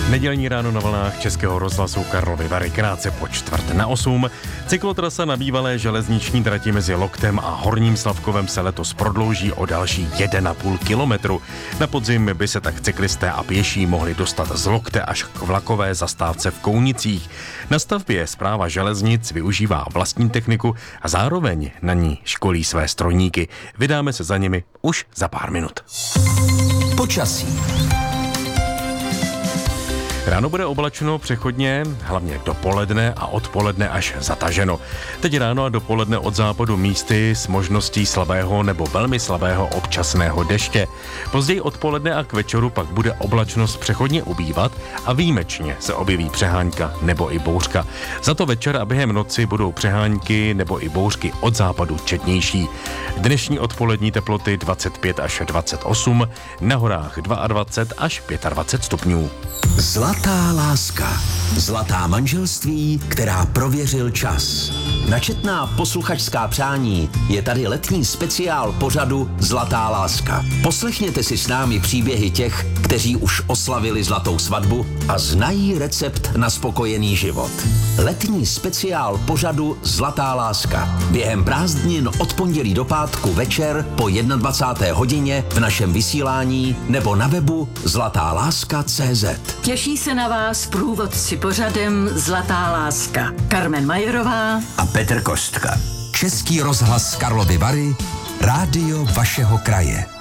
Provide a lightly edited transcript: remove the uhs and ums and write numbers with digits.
Nedělní ráno na vlnách Českého rozhlasu Karlovy Vary, krátce po 7:45. Cyklotrasa na bývalé železniční trati mezi Loktem a Horním Slavkovem se letos prodlouží o další 1,5 kilometru. Na podzim by se tak cyklisté a pěší mohli dostat z Lokte až k vlakové zastávce v Kounicích. Na stavbě Správa železnic využívá vlastní techniku a zároveň na ní školí své strojníky. Vydáme se za nimi už za pár minut. Počasí. Ráno bude oblačno přechodně, hlavně dopoledne a odpoledne až zataženo. Teď ráno a dopoledne od západu místy s možností slabého nebo velmi slabého občasného deště. Později odpoledne a k večeru pak bude oblačnost přechodně ubývat a výjimečně se objeví přehánka nebo i bouřka. Za to večer a během noci budou přehánky nebo i bouřky od západu četnější. Dnešní odpolední teploty 25 až 28, na horách 22 až 25 stupňů. Zlatá láska. Zlatá manželství, která prověřil čas. Na četná posluchačská přání je tady letní speciál pořadu Zlatá láska. Poslechněte si s námi příběhy těch, kteří už oslavili zlatou svatbu a znají recept na spokojený život. Letní speciál pořadu Zlatá láska. Během prázdnin od pondělí do pátku večer po 21. hodině v našem vysílání nebo na webu zlatáláska.cz. Těší se na vás průvodci pořadem Zlatá láska. Karmen Majerová A Petr Kostka. Český rozhlas Karlovy Vary, rádio vašeho kraje.